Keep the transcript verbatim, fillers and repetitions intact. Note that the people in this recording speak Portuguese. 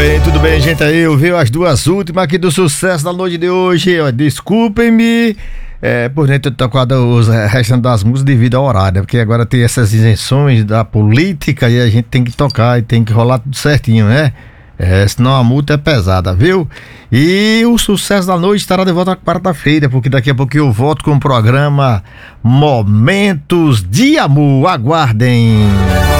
bem, tudo bem, gente? Aí eu vi as duas últimas aqui do sucesso da noite de hoje. Ó, desculpem-me é, por nem ter tocado os restantes das músicas devido ao horário, porque agora tem essas isenções da política e a gente tem que tocar e tem que rolar tudo certinho, né? É, senão a multa é pesada, viu? E o sucesso da noite estará de volta quarta-feira, porque daqui a pouco eu volto com o programa Momentos de Amor. Aguardem!